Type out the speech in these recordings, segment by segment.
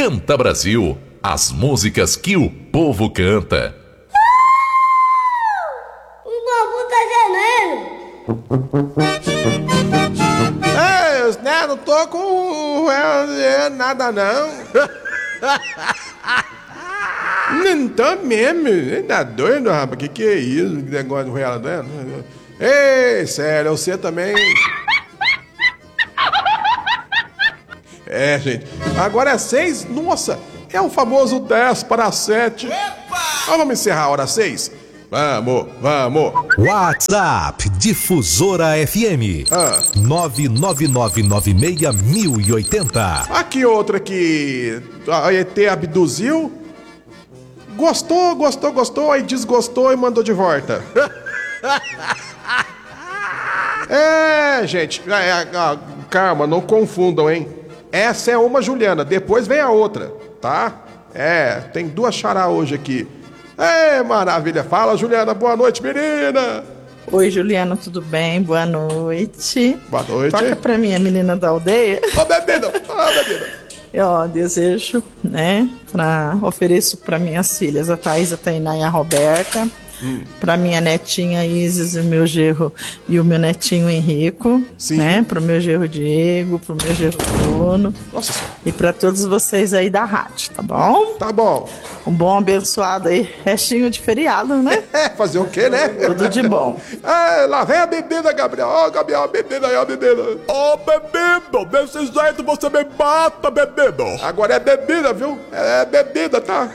Canta Brasil, as músicas que o povo canta. O bambu tá gemendo. Né, não tô com nada não. Não tô mesmo. Tá doido, rapaz? Que é isso? Que negócio de real, né? Ei, sério, você também. Gente. Agora é 6. Nossa, é o famoso 10 para 7. Vamos encerrar a hora 6? Vamos. WhatsApp Difusora FM 999961080. Aqui outra que a ET abduziu. Gostou, aí desgostou e mandou de volta. Gente, calma, não confundam, hein? Essa é uma Juliana, depois vem a outra, tá? Tem duas xará hoje aqui. Maravilha. Fala, Juliana, boa noite, menina. Oi, Juliana, tudo bem? Boa noite. Boa noite. Toca pra mim, a menina da aldeia. Ô, bebida. Eu desejo, né, ofereço para minhas filhas, a Thaís, a Tainá e a Roberta, para minha netinha Isis, o meu genro e o meu netinho Henrico, né, pro meu genro Diego, pro meu genro Bruno. Nossa senhora. E para todos vocês aí da rádio, tá bom? Tá bom. Um bom abençoado aí, restinho de feriado, né? Fazer o quê, né? Tudo de bom. Lá vem a bebida, Gabriel. Gabriel, a bebida aí, a bebida. Bebido, desse jeito você me mata, bebido. Agora é bebida, viu? É bebida, tá?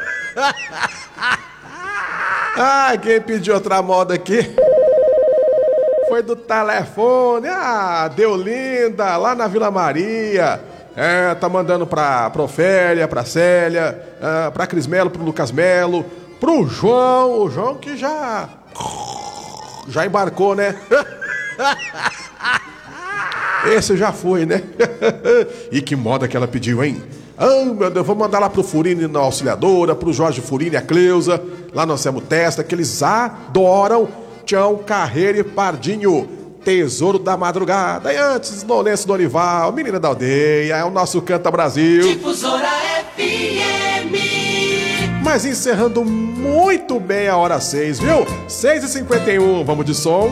Quem pediu outra moda aqui foi do telefone. Deu linda, lá na Vila Maria. Tá mandando pra Ofélia, pra Célia, pra Cris Melo, pro Lucas Melo, pro João. O João que já embarcou, né? Esse já foi, né? E que moda que ela pediu, hein? Meu Deus, vou mandar lá pro Furini na Auxiliadora, pro Jorge Furini e a Cleusa, lá no Anselmo Testa, que eles adoram Tião Carreiro e Pardinho, Tesouro da Madrugada. E antes, Lourenço Dorival, Menina da Aldeia, é o nosso Canta Brasil. Difusora FM. Mas encerrando muito bem a hora 6, viu? 6h51, vamos de som.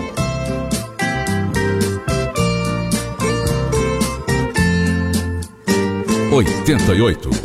Oitenta e oito.